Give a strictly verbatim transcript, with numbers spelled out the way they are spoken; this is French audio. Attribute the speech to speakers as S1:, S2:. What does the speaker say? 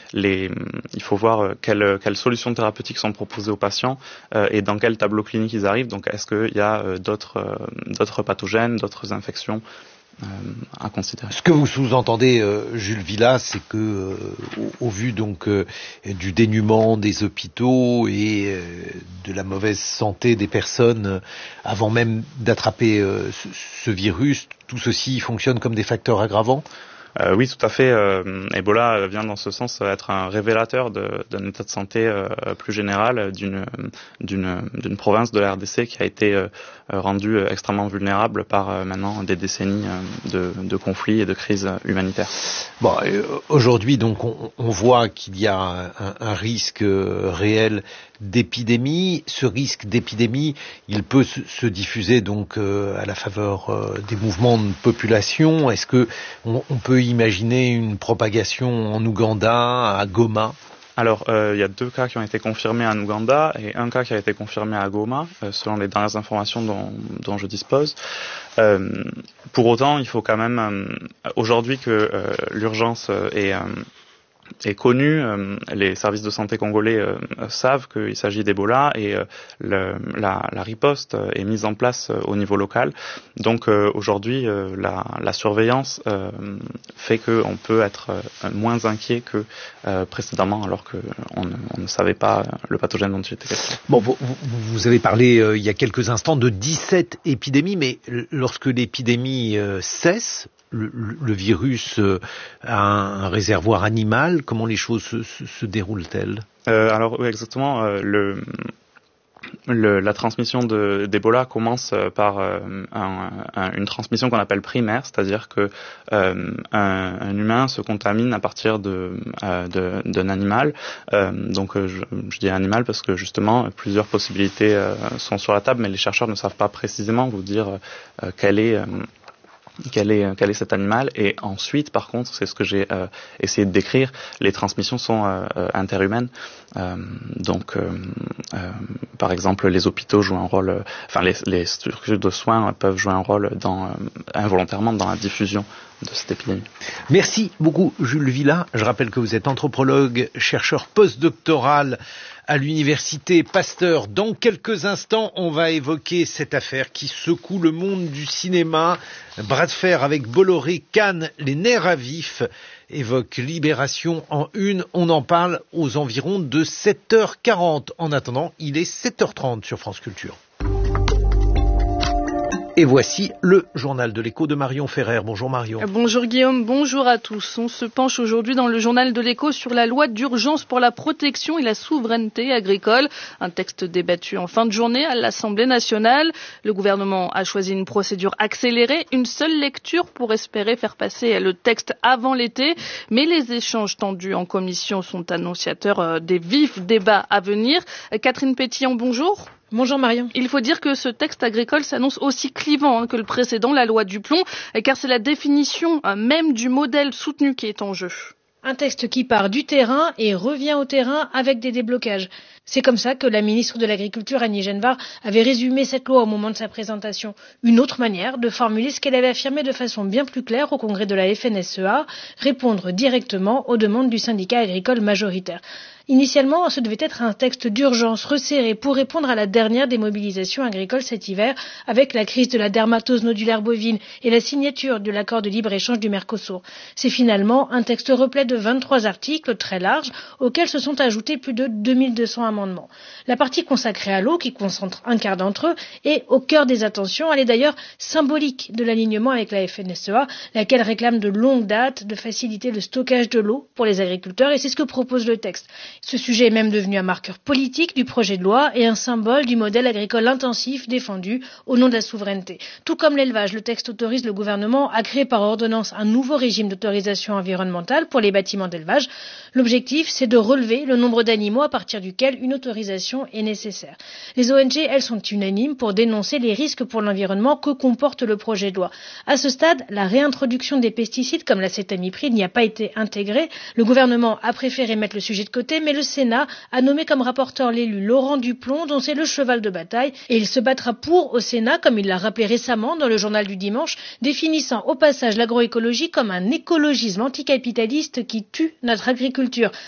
S1: les, il faut voir quelles, quelles solutions thérapeutiques sont proposées aux patients euh, et dans quel tableau clinique ils arrivent. Donc, est-ce qu'il y a euh, d'autres, euh, d'autres pathogènes, d'autres infections euh, à considérer.
S2: Ce que vous sous-entendez, euh, Jules Villa, c'est que, euh, au, au vu donc euh, du dénuement des hôpitaux et euh, de la mauvaise santé des personnes euh, avant même d'attraper euh, ce, ce virus, tout ceci fonctionne comme des facteurs aggravants?
S1: Euh, oui, tout à fait. Euh, Ebola vient dans ce sens être un révélateur de, d'un état de santé euh, plus général d'une, d'une, d'une province de la R D C qui a été euh, rendue extrêmement vulnérable par euh, maintenant des décennies de, de conflits et de crises humanitaires.
S2: Bon, euh, aujourd'hui, donc, on, on voit qu'il y a un, un risque euh, réel d'épidémie. Ce risque d'épidémie, il peut se, se diffuser donc euh, à la faveur euh, des mouvements de population. Est-ce que on, on peut imaginer une propagation en Ouganda, à Goma?
S1: Alors, euh, il y a deux cas qui ont été confirmés en Ouganda et un cas qui a été confirmé à Goma, euh, selon les dernières informations dont, dont je dispose. Euh, pour autant, il faut quand même, euh, aujourd'hui que euh, l'urgence est... Euh, est connu, euh, les services de santé congolais euh, savent qu'il s'agit d'Ebola et euh, le, la, la riposte est mise en place euh, au niveau local. Donc euh, aujourd'hui, euh, la, la surveillance euh, fait qu'on peut être euh, moins inquiet que euh, précédemment, alors qu'on ne, on ne savait pas le pathogène dont il était question.
S2: Bon, vous, vous avez parlé euh, il y a quelques instants de dix-sept épidémies, mais lorsque l'épidémie euh, cesse, Le, le virus euh, a un, un réservoir animal. Comment les choses se, se, se déroulent-elles? euh,
S1: Alors oui, exactement. Euh, le, le, la transmission de, d'Ebola commence par euh, un, un, une transmission qu'on appelle primaire, c'est-à-dire que euh, un, un humain se contamine à partir de, euh, de, d'un animal. Euh, donc euh, je, je dis animal parce que justement plusieurs possibilités euh, sont sur la table, mais les chercheurs ne savent pas précisément vous dire euh, quelle est euh, Quel est, quel est cet animal. Et ensuite, par contre, c'est ce que j'ai euh, essayé de décrire, les transmissions sont euh, interhumaines. Euh, donc, euh, euh, par exemple, les hôpitaux jouent un rôle, euh, enfin, les, les structures de soins peuvent jouer un rôle dans, euh, involontairement dans la diffusion de cette épidémie.
S2: Merci beaucoup, Jules Villa. Je rappelle que vous êtes anthropologue, chercheur postdoctoral à l'université Pasteur. Dans quelques instants, on va évoquer cette affaire qui secoue le monde du cinéma. Bras de fer avec Bolloré, Cannes, les nerfs à vif, évoque Libération en une. On en parle aux environs de sept heures quarante. En attendant, il est sept heures trente sur France Culture. Et voici le journal de l'écho de Marion Ferrer. Bonjour Marion.
S3: Bonjour Guillaume, bonjour à tous. On se penche aujourd'hui dans le journal de l'écho sur la loi d'urgence pour la protection et la souveraineté agricole. Un texte débattu en fin de journée à l'Assemblée nationale. Le gouvernement a choisi une procédure accélérée, une seule lecture pour espérer faire passer le texte avant l'été. Mais les échanges tendus en commission sont annonciateurs des vifs débats à venir. Catherine Pétillon, bonjour.
S4: Bonjour Marion.
S3: Il faut dire que ce texte agricole s'annonce aussi clivant hein, que le précédent, la loi du plomb, car c'est la définition euh, même du modèle soutenu qui est en jeu.
S4: Un texte qui part du terrain et revient au terrain avec des déblocages. C'est comme ça que la ministre de l'Agriculture, Annie Genevard, avait résumé cette loi au moment de sa présentation. Une autre manière de formuler ce qu'elle avait affirmé de façon bien plus claire au congrès de la F N S E A, répondre directement aux demandes du syndicat agricole majoritaire. Initialement, ce devait être un texte d'urgence resserré pour répondre à la dernière des mobilisations agricoles cet hiver, avec la crise de la dermatose nodulaire bovine et la signature de l'accord de libre-échange du Mercosur. C'est finalement un texte replet de vingt-trois articles très larges, auxquels se sont ajoutés plus de deux mille deux cents amendements. La partie consacrée à l'eau, qui concentre un quart d'entre eux, est au cœur des attentions. Elle est d'ailleurs symbolique de l'alignement avec la F N S E A, laquelle réclame de longue date de faciliter le stockage de l'eau pour les agriculteurs, et c'est ce que propose le texte. Ce sujet est même devenu un marqueur politique du projet de loi et un symbole du modèle agricole intensif défendu au nom de la souveraineté. Tout comme l'élevage, le texte autorise le gouvernement à créer par ordonnance un nouveau régime d'autorisation environnementale pour les bâtiments d'élevage. L'objectif, c'est de relever le nombre d'animaux à partir duquel une autorisation est nécessaire. Les O N G, elles, sont unanimes pour dénoncer les risques pour l'environnement que comporte le projet de loi. À ce stade, la réintroduction des pesticides comme l'acétamipride n'y a pas été intégrée. Le gouvernement a préféré mettre le sujet de côté, mais le Sénat a nommé comme rapporteur l'élu Laurent Duplon, dont c'est le cheval de bataille, et il se battra pour au Sénat, comme il l'a rappelé récemment dans le journal du dimanche, définissant au passage l'agroécologie comme un écologisme anticapitaliste qui tue notre agriculture.